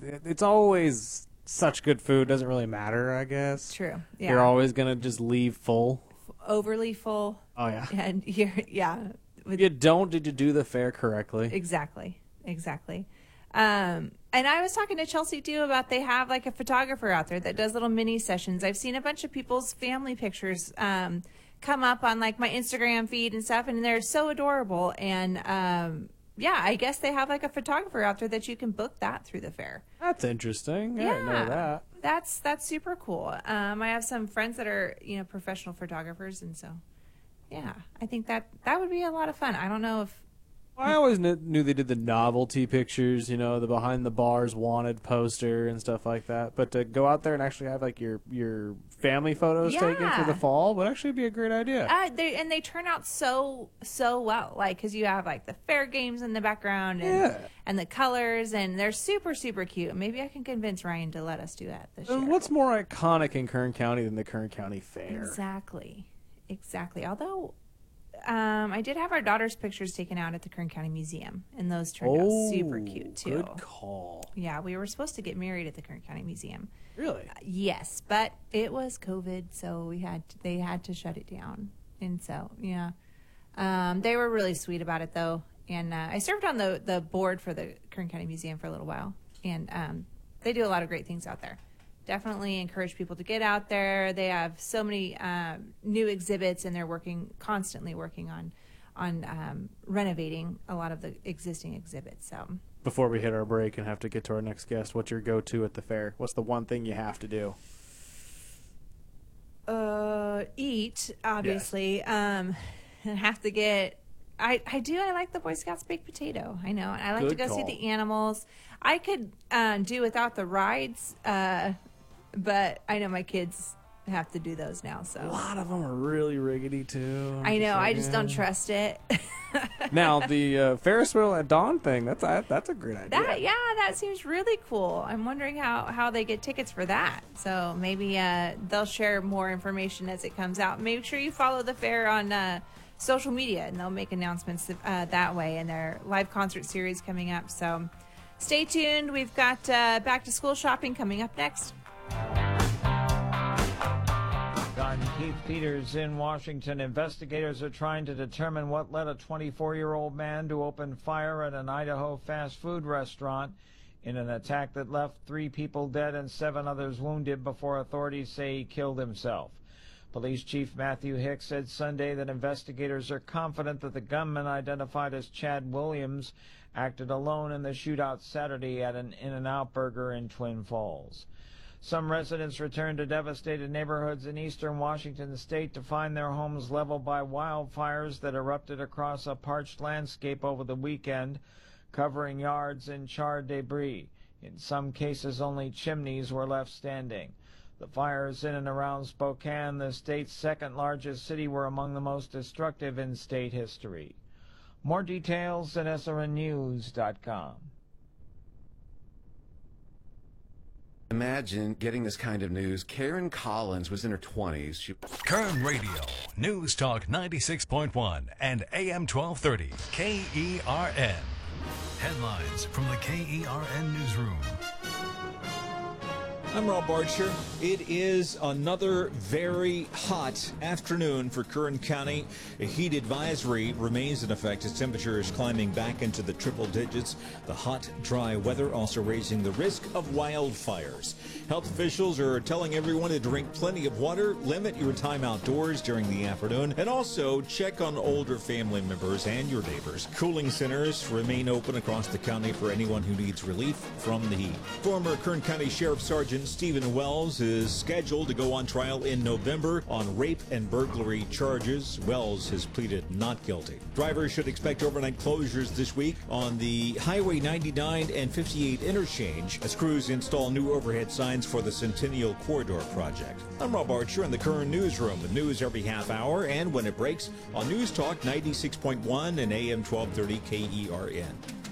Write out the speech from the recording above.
it's always such good food. Doesn't really matter, I guess. True. Yeah. You're always going to just leave full. Overly full. Oh, yeah. And If you don't, did you do the fair correctly? Exactly. And I was talking to Chelsea too about they have like a photographer out there that does little mini sessions. I've seen a bunch of people's family pictures come up on like my Instagram feed and stuff, and they're so adorable. And I guess they have like a photographer out there that you can book that through the fair. That's interesting. I didn't know that. That's super cool. I have some friends that are professional photographers, and so I think that would be a lot of fun. I don't know if. I always knew they did the novelty pictures, the behind the bars wanted poster and stuff like that. But to go out there and actually have like your family photos taken for the fall would actually be a great idea. They turn out so well, like because you have like the fair games in the background and the colors, and they're super super cute. Maybe I can convince Ryan to let us do that this year. What's more iconic in Kern County than the Kern County Fair? Exactly. Although. I did have our daughter's pictures taken out at the Kern County Museum, and those turned out super cute too. Good call. Yeah, we were supposed to get married at the Kern County Museum. Really? Yes, but it was COVID, so they had to shut it down, and so they were really sweet about it though. And I served on the board for the Kern County Museum for a little while, and they do a lot of great things out there. Definitely encourage people to get out there. They have so many new exhibits, and they're constantly working on renovating a lot of the existing exhibits. So before we hit our break and have to get to our next guest, what's your go-to at the fair? What's the one thing you have to do? Eat, obviously. Yes. And have to get. I like the Boy Scouts baked potato. I know. I like to go see the animals. I could do without the rides. But I know my kids have to do those now. So a lot of them are really rickety too. I know. I just don't trust it. Now the Ferris wheel at dawn thing. That's a great idea. That seems really cool. I'm wondering how they get tickets for that. So maybe they'll share more information as it comes out. Make sure you follow the fair on social media, and they'll make announcements that way. And their live concert series coming up. So stay tuned. We've got back to school shopping coming up next. On Keith Peters in Washington, investigators are trying to determine what led a 24-year-old man to open fire at an Idaho fast food restaurant in an attack that left 3 people dead and 7 others wounded before authorities say he killed himself. Police Chief Matthew Hicks said Sunday that investigators are confident that the gunman, identified as Chad Williams, acted alone in the shootout Saturday at an In-N-Out Burger in Twin Falls. Some residents returned to devastated neighborhoods in eastern Washington state to find their homes leveled by wildfires that erupted across a parched landscape over the weekend, covering yards in charred debris. In some cases, only chimneys were left standing. The fires in and around Spokane, the state's second largest city, were among the most destructive in state history. More details at SRNnews.com. Imagine getting this kind of news. Karen Collins was in her 20s. Kern Radio, News Talk 96.1 and AM 1230, KERN. Headlines from the KERN Newsroom. I'm Rob Barcher. It is another very hot afternoon for Kern County. A heat advisory remains in effect as temperatures climbing back into the triple digits. The hot, dry weather also raising the risk of wildfires. Health officials are telling everyone to drink plenty of water, limit your time outdoors during the afternoon, and also check on older family members and your neighbors. Cooling centers remain open across the county for anyone who needs relief from the heat. Former Kern County Sheriff Sergeant Stephen Wells is scheduled to go on trial in November on rape and burglary charges. Wells has pleaded not guilty. Drivers should expect overnight closures this week on the Highway 99 and 58 interchange as crews install new overhead signs for the Centennial Corridor project. I'm Rob Archer in the Kern Newsroom with news every half hour and when it breaks on News Talk 96.1 and AM 1230 KERN.